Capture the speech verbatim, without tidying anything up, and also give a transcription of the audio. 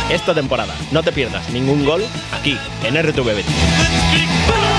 esta temporada. No te pierdas ningún gol aquí en R T V Betis.